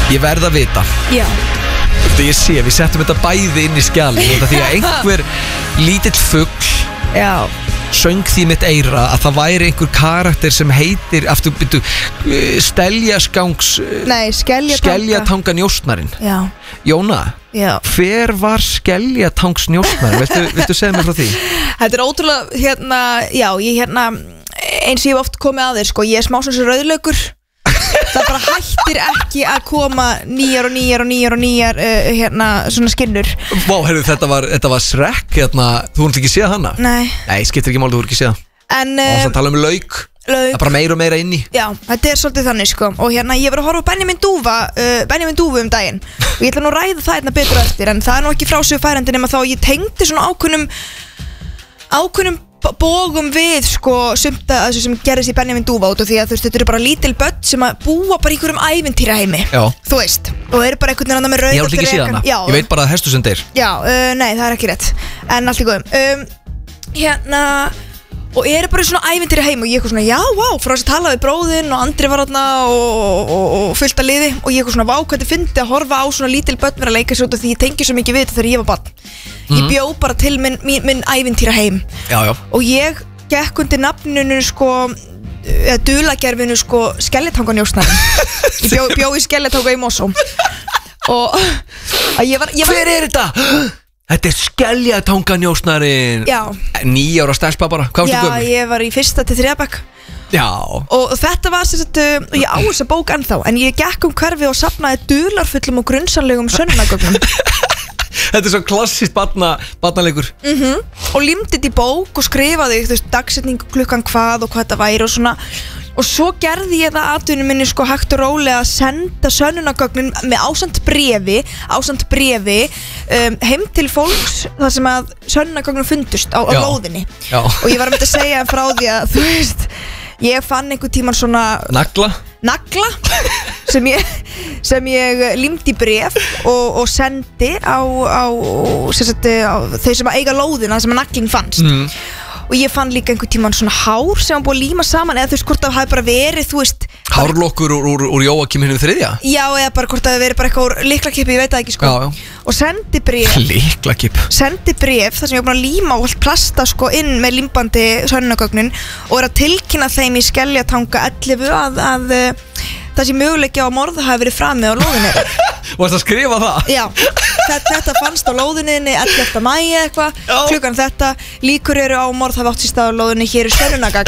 Ég verð að vita. Já. Þegar ég sé, við settum þetta bæði inn í skjalið. Því að einhver lítill fugl söng því mitt eyra að það væri einhver karakter sem heitir aftur byrju Skeljatangan njósnarinn. Já. Jóna, hver var Skeljatangs njósnarinn? Viltu segja mér frá því? Þetta ótrúlega, eins og ég hef oft komið að þér, sko, ég smá svona svo rauðlaugur. Það bara hættir ekki að koma nýjar svona skinnur. Vá, heyrðu, þetta var Shrek, þú voru ekki séð hana? Nei, skiptir ekki mál, þú voru ekki séð. En og það tala lauk. Það er bara meira og meira inni. Já, þetta svolítið þannig, sko. Og ég var að horfa á Benjamin Dúfu daginn. Og ég ætla nú að ræða það betur eftir. En það nú ekki frásögu færandi nema þá ég tengdi svona ákveðnum bógum við, sko, sumt að þessu sem gerðist í Benjamin Dúfa út af því að þetta eru bara lítil börn sem að búa bara í einhverjum ævintýraheimi. Þú veist. Og eru bara einhvern veginn með rauða Ég hef ekki séð hana. Ég veit bara að hestusinn deyr. Já, nei, það er ekki rétt. En allt í góðum. Og eru bara í svona ævintýraheimi og ég eitthvað svona, já, vá, frá þess að tala við bróðinn og Andri var þarna og fullt að liði og ég eitthvað svona, vá, hvað þetta fyndi að horfa á svona lítil börn vera að leika sig út af því ég tengi svo mikið við þetta þegar ég var barn. Ég bjó bara til minn ævintýraheim. Já. Og ég gekk undir nafninu, sko, dulagerfinu, sko, Skeljatanganjósnarinn. Ég bjó í Skeljatanga í Mosó. Og ég var hver er þetta? Þetta er Skeljatanganjósnarinn. Já. 9 ára stelpa bara. Hvað varstu gömul? Já, ég var í 1. til 3. bekk. Já. Og þetta var sem sagt, ég á þessa bók ennþá. En ég gekk hverfi og safnaði dularfullum og grunnsamlegum sönnunargögnum. Þetta er svo klassískt barnaleikur. Og límdi þetta í bók og skrifaði, þú veist, dagsetningu klukkan hvað og hvað þetta væri og svona. Og svo gerði ég það atvinnu minni, sko, hægt og rólega að senda sönnunargögnin með ásamt brefi heim til fólks þar sem að sönnunargögnin fundust á lóðinni. Já. Og ég var að mynda að segja frá því að, þú veist, ég fann einhvern tíman svona Nagla sem ég límdi í bref og sendi á þau sem að eiga lóðina sem að naglinn fannst. Og ég fann líka einhvern tíman svona hár sem var búið að líma saman eða þú veist hvort það hafi bara verið, þú veist, hárlokkur úr Jóakim hinum 3. Já, eða bara hvort það hafi verið bara eitthvað úr lyklakipi, ég veit það ekki, sko. Já. Og sendi bref þar sem ég var búin að líma og allt plasta, sko, inn með límbandi sönnunargögnin og er að tilkynna þeim í Skeljatanga 11 að það sé möguleiki á að morð hafi verið framið á lóðinni. Varstu að skrifa það? Já, þetta fannst á lóðinni 11. maí eitthvað, klukkan þetta, líkur eru á morð hafi átt sér stað á lóðinni, hér er sönnunargagn